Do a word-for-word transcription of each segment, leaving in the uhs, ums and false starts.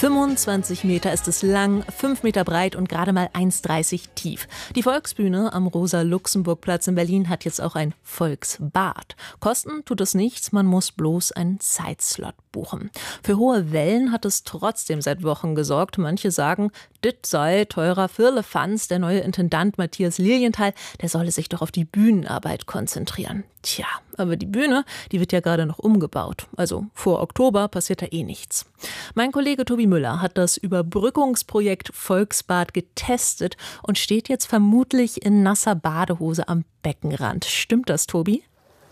fünfundzwanzig Meter ist es lang, fünf Meter breit und gerade mal eins Komma dreißig tief. Die Volksbühne am Rosa-Luxemburg-Platz in Berlin hat jetzt auch ein Volksbad. Kosten tut es nichts, man muss bloß einen Zeitslot buchen. Für hohe Wellen hat es trotzdem seit Wochen gesorgt. Manche sagen, dit sei teurer Firlefanz. Der neue Intendant Matthias Lilienthal, der solle sich doch auf die Bühnenarbeit konzentrieren. Tja, aber die Bühne, die wird ja gerade noch umgebaut. Also vor Oktober passiert da eh nichts. Mein Kollege Tobi Müller hat das Überbrückungsprojekt Volksbad getestet und steht jetzt vermutlich in nasser Badehose am Beckenrand. Stimmt das, Tobi?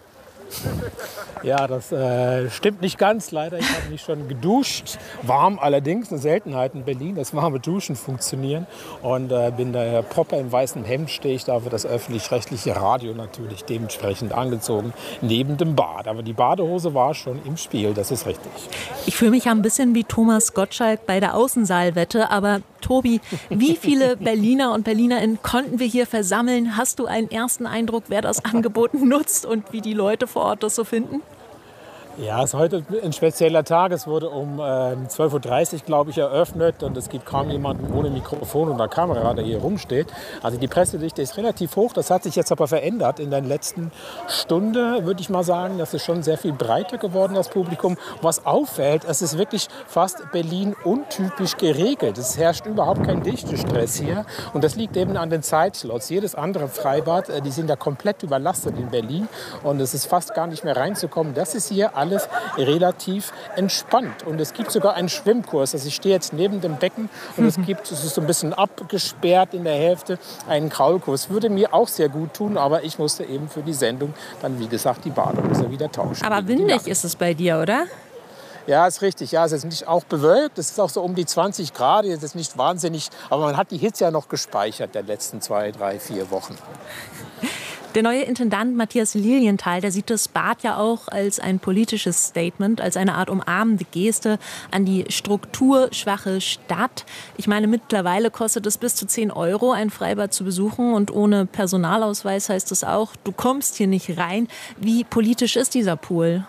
Ja, das äh, stimmt nicht ganz. Leider, ich habe mich schon geduscht. Warm allerdings, eine Seltenheit in Berlin, dass warme Duschen funktionieren. Und äh, bin da proper im weißen Hemd, stehe ich da für das öffentlich-rechtliche Radio natürlich dementsprechend angezogen, neben dem Bad. Aber die Badehose war schon im Spiel, das ist richtig. Ich fühle mich ja ein bisschen wie Thomas Gottschalk bei der Außensaalwette, aber Tobi, wie viele Berliner und Berlinerinnen konnten wir hier versammeln? Hast du einen ersten Eindruck, wer das Angebot nutzt und wie die Leute vor Ort das so finden? Ja, es ist heute ein spezieller Tag. Es wurde um äh, zwölf Uhr dreißig, glaube ich, eröffnet. Und es gibt kaum jemanden ohne Mikrofon oder Kamera, der hier rumsteht. Also die Pressedichte ist relativ hoch. Das hat sich jetzt aber verändert. In der letzten Stunde würde ich mal sagen, das ist schon sehr viel breiter geworden, das Publikum. Was auffällt, es ist wirklich fast Berlin untypisch geregelt. Es herrscht überhaupt kein Dichtestress hier. Und das liegt eben an den Zeitslots. Jedes andere Freibad, äh, die sind ja komplett überlastet in Berlin. Und es ist fast gar nicht mehr reinzukommen. Das ist hier alles Alles relativ entspannt. Und es gibt sogar einen Schwimmkurs. Also ich stehe jetzt neben dem Becken und es gibt, es ist so ein bisschen abgesperrt in der Hälfte, einen Kraulkurs. Würde mir auch sehr gut tun, aber ich musste eben für die Sendung dann, wie gesagt, die Badehose wieder tauschen. Aber windig ist es bei dir, oder? Ja, ist richtig. Ja, es ist nicht auch bewölkt. Es ist auch so um die zwanzig Grad. Es ist nicht wahnsinnig. Aber man hat die Hitze ja noch gespeichert der letzten zwei, drei, vier Wochen. Der neue Intendant Matthias Lilienthal, der sieht das Bad ja auch als ein politisches Statement, als eine Art umarmende Geste an die strukturschwache Stadt. Ich meine, mittlerweile kostet es bis zu zehn Euro, ein Freibad zu besuchen. Und ohne Personalausweis heißt es auch, du kommst hier nicht rein. Wie politisch ist dieser Pool?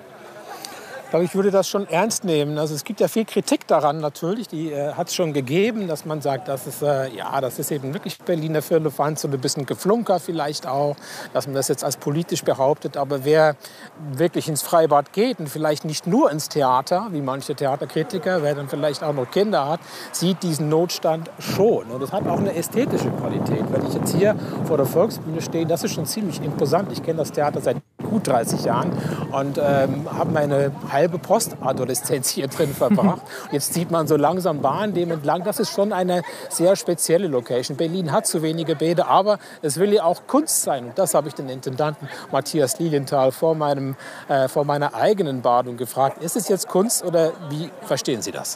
Ich würde das schon ernst nehmen. Also es gibt ja viel Kritik daran natürlich, die äh, hat es schon gegeben, dass man sagt, das ist, äh, ja, das ist eben wirklich Berliner Firlefanz und ein bisschen Geflunker vielleicht auch, dass man das jetzt als politisch behauptet. Aber wer wirklich ins Freibad geht und vielleicht nicht nur ins Theater, wie manche Theaterkritiker, wer dann vielleicht auch noch Kinder hat, sieht diesen Notstand schon. Und das hat auch eine ästhetische Qualität. Wenn ich jetzt hier vor der Volksbühne stehe, das ist schon ziemlich imposant. Ich kenne das Theater seit gut dreißig Jahren und ähm, habe meine halbe Postadoleszenz hier drin verbracht. Jetzt zieht man so langsam Bahn dem entlang. Das ist schon eine sehr spezielle Location. Berlin hat zu wenige Bäder, aber es will ja auch Kunst sein. Und das habe ich den Intendanten Matthias Lilienthal vor, meinem, äh, vor meiner eigenen Badung gefragt. Ist es jetzt Kunst oder wie verstehen Sie das?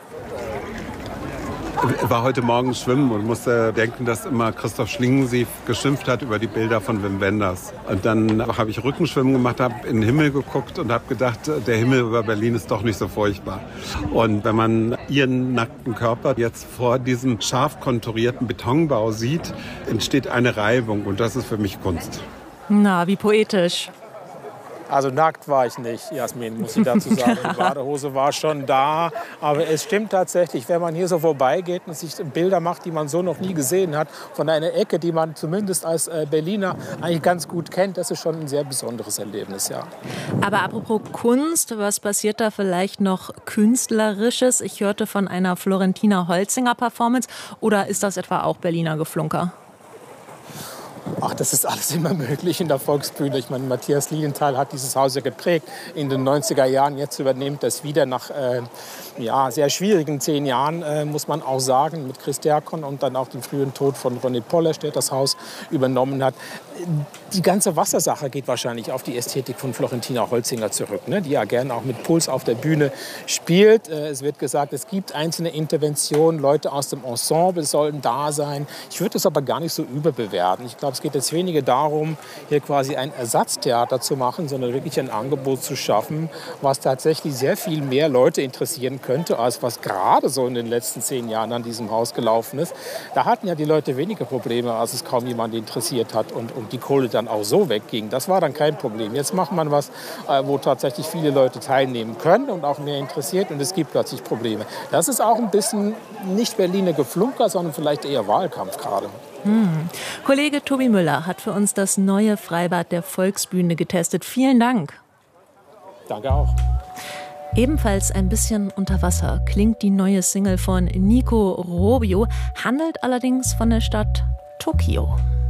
Ich war heute Morgen schwimmen und musste denken, dass immer Christoph Schlingensief geschimpft hat über die Bilder von Wim Wenders. Und dann habe ich Rückenschwimmen gemacht, habe in den Himmel geguckt und habe gedacht, der Himmel über Berlin ist doch nicht so furchtbar. Und wenn man ihren nackten Körper jetzt vor diesem scharf konturierten Betonbau sieht, entsteht eine Reibung und das ist für mich Kunst. Na, wie poetisch. Also nackt war ich nicht, Jasmin, muss ich dazu sagen. Die Badehose war schon da. Aber es stimmt tatsächlich, wenn man hier so vorbeigeht und sich Bilder macht, die man so noch nie gesehen hat, von einer Ecke, die man zumindest als Berliner eigentlich ganz gut kennt, das ist schon ein sehr besonderes Erlebnis, ja. Aber apropos Kunst, was passiert da vielleicht noch Künstlerisches? Ich hörte von einer Florentina Holzinger Performance. Oder ist das etwa auch Berliner Geflunker? Ach, das ist alles immer möglich in der Volksbühne. Ich meine, Matthias Lilienthal hat dieses Haus ja geprägt in den neunziger Jahren. Jetzt übernimmt das wieder nach äh, ja, sehr schwierigen zehn Jahren, äh, muss man auch sagen, mit Chris Derkon und dann auch dem frühen Tod von René Polesch, der das Haus übernommen hat. Die ganze Wassersache geht wahrscheinlich auf die Ästhetik von Florentina Holzinger zurück, ne? Die ja gerne auch mit Puls auf der Bühne spielt. Äh, es wird gesagt, es gibt einzelne Interventionen, Leute aus dem Ensemble sollen da sein. Ich würde das aber gar nicht so überbewerten. Ich glaube, Es geht jetzt weniger darum, hier quasi ein Ersatztheater zu machen, sondern wirklich ein Angebot zu schaffen, was tatsächlich sehr viel mehr Leute interessieren könnte, als was gerade so in den letzten zehn Jahren an diesem Haus gelaufen ist. Da hatten ja die Leute weniger Probleme, als es kaum jemand interessiert hat und, und die Kohle dann auch so wegging. Das war dann kein Problem. Jetzt macht man was, wo tatsächlich viele Leute teilnehmen können und auch mehr interessiert und es gibt plötzlich Probleme. Das ist auch ein bisschen nicht Berliner Geflunker, sondern vielleicht eher Wahlkampf gerade. Hm. Kollege Tobi Müller hat für uns das neue Freibad der Volksbühne getestet. Vielen Dank. Danke auch. Ebenfalls ein bisschen unter Wasser klingt die neue Single von Nico Robio, handelt allerdings von der Stadt Tokio.